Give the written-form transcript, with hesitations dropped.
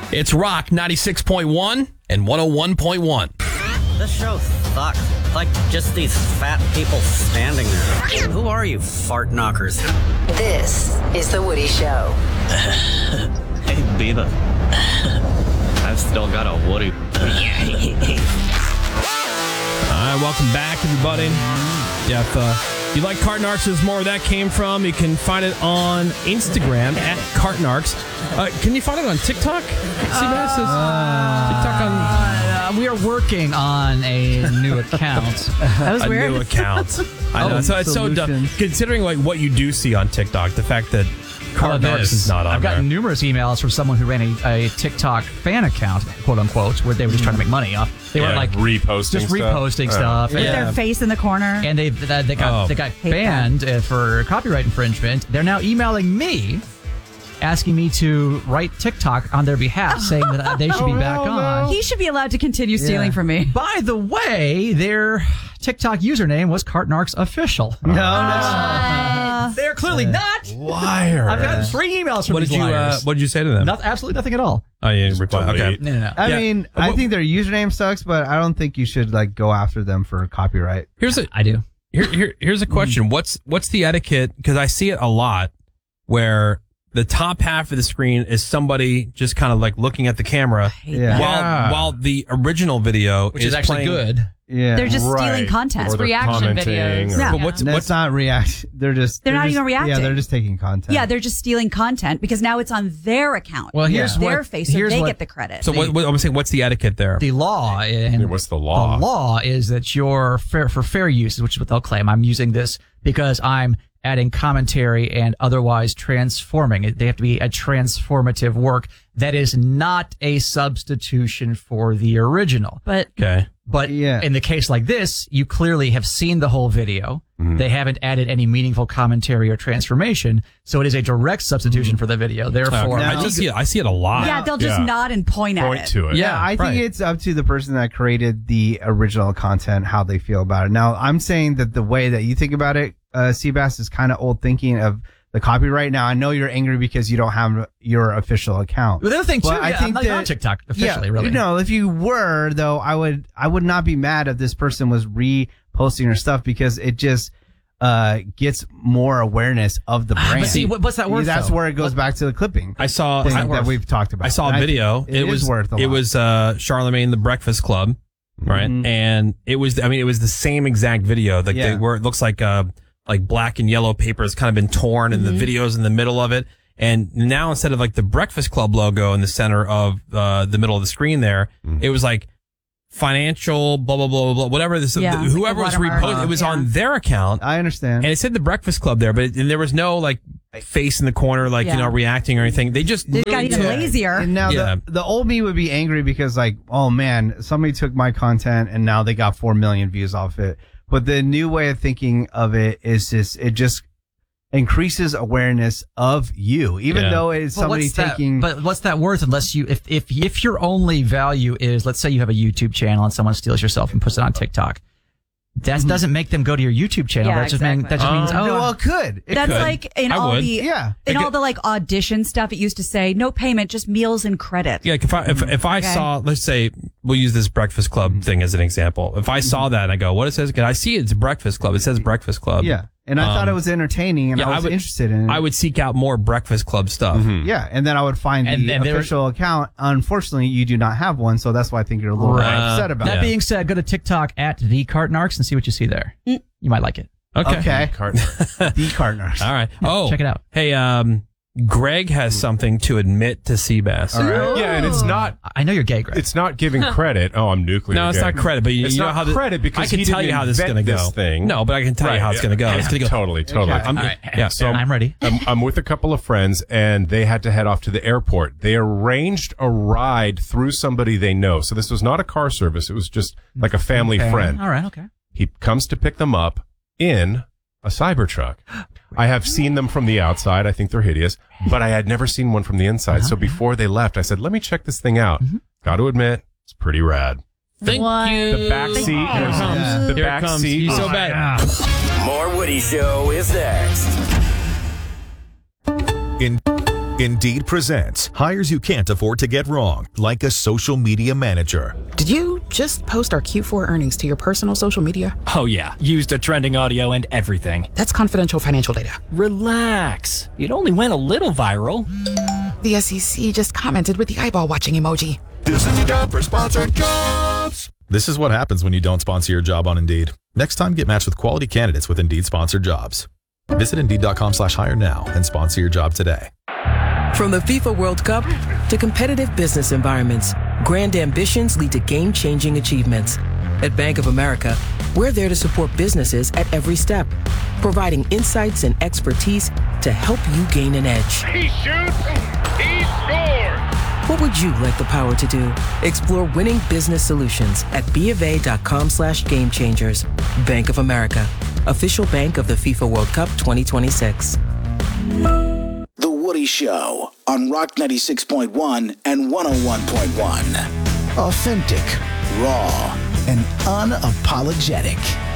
It's Rock 96.1 and 101.1. This show sucks. Like just these fat people standing there. Who are you, fart knockers? This is The Woody Show. Hey, Beaver. I've still got a Woody. All right, welcome back, everybody. Yeah, if you like Cartnarks, more where that came from. You can find it on Instagram at Cartnarks. Can you find it on TikTok? Seabass says TikTok on. We are working on a new account. That was weird. A new account. I know. So it's so dumb. Considering like what you do see on TikTok, the fact that Cartnarks is not on I've gotten there. numerous emails from someone who ran a TikTok fan account, quote unquote, where they were just trying to make money off. They weren't like reposting stuff. With their face in the corner. And they got banned for copyright infringement. They're now emailing me, asking me to write TikTok on their behalf, saying that they should be back on. He should be allowed to continue stealing from me. By the way, their TikTok username was Cartnarks Official. They're clearly not. Liar. I've got 3 emails from these liars. What did you say to them? Absolutely nothing at all. Oh, you didn't reply. Okay. No. I mean, I think their username sucks, but I don't think you should like go after them for copyright. I do. Here's a question. What's the etiquette? Because I see it a lot where the top half of the screen is somebody just kind of like looking at the camera while the original video Which is actually good. Yeah. They're just stealing content. Or Reaction videos. But what's not react? They're not even reacting. Yeah, they're just taking content. Yeah, they're just stealing content because now it's on their account. Well, here's their face, so they get the credit. So what I'm saying, what's the etiquette there? The law. What's the law? The law is that you're for fair use, which is what they'll claim. I'm using this because I'm adding commentary and otherwise transforming. They have to be a transformative work that is not a substitution for the original. But in the case like this, you clearly have seen the whole video. Mm-hmm. They haven't added any meaningful commentary or transformation, so it is a direct substitution for the video. Therefore, I see it a lot. Yeah, they'll just nod and point at it. To it. Yeah, I think it's up to the person that created the original content, how they feel about it. Now, I'm saying that the way that you think about it, Seabass, is kind of old thinking of the copyright. Now, I know you're angry because you don't have your official account. But the other thing, too, I think I'm not on TikTok officially, really. No, if you were, though, I would not be mad if this person was reposting your stuff because it just gets more awareness of the brand. But see, what's that worth? That's where it goes back to the clipping. I saw that we've talked about. I saw a video. It was worth a lot. It was Charlemagne the Breakfast Club, right? Mm-hmm. And it was the same exact video. Like it looks like black and yellow paper has kind of been torn and the video's in the middle of it. And now instead of like the Breakfast Club logo in the center of the middle of the screen there, it was like financial blah blah blah blah whatever this whoever was reposting, it was on their account. I understand. And it said the Breakfast Club there, but there was no like face in the corner like reacting or anything. They got even lazier. And now the old me would be angry because like, oh man, somebody took my content and now they got 4 million views off it. But the new way of thinking of it is it just increases awareness of you, even though it's somebody taking. But what's that worth unless you, if your only value is, let's say you have a YouTube channel and someone steals your stuff and puts it on TikTok. That doesn't make them go to your YouTube channel. Yeah, that just means, well, it could. That's could. like in all the like audition stuff. It used to say no payment, just meals and credit. Yeah, if I saw, let's say we'll use this Breakfast Club thing as an example. If I saw that and I go, what it says? I see it's Breakfast Club. It says Breakfast Club. Yeah. And I thought it was entertaining, and I was interested in it. I would seek out more Breakfast Club stuff. Mm-hmm. Yeah, and then I would find the official account. Unfortunately, you do not have one, so that's why I think you're a little upset about it. That being said, go to TikTok at the Cartnarks and see what you see there. You might like it. Okay. The Cartnarks. All right. Oh, check it out. Hey, Greg has something to admit to Seabass. All right. Yeah, and it's not. I know you're gay, Greg. It's not giving credit. Oh, I'm nuclear. No, it's gay. not credit, but you know how credit because I can tell you how this is going to go. Thing. No, but I can tell you how it's going to go. It's going to go totally. Okay. So I'm ready. I'm with a couple of friends, and they had to head off to the airport. They arranged a ride through somebody they know. So this was not a car service. It was just like a family friend. All right. Okay. He comes to pick them up in a Cybertruck. I have seen them from the outside. I think they're hideous, but I had never seen one from the inside. So before they left, I said, let me check this thing out. Got to admit, it's pretty rad. Thank you. The back seat. Here it comes. The back seat. He's so bad. More Woody Show is next. Indeed presents hires you can't afford to get wrong, like a social media manager. Did you just post our Q4 earnings to your personal social media? Oh yeah, used a trending audio and everything. That's confidential financial data. Relax. It only went a little viral. The SEC just commented with the eyeball watching emoji. This is your job for sponsored jobs. This is what happens when you don't sponsor your job on Indeed. Next time, get matched with quality candidates with Indeed sponsored jobs. Visit Indeed.com/hire now and sponsor your job today. From the FIFA World Cup to competitive business environments, grand ambitions lead to game-changing achievements. At Bank of America, we're there to support businesses at every step, providing insights and expertise to help you gain an edge. He shoots, he scores! What would you like the power to do? Explore winning business solutions at BofA.com/gamechangers. Bank of America, official bank of the FIFA World Cup 2026. The Woody Show on Rock 96.1 and 101.1. Authentic, raw, and unapologetic.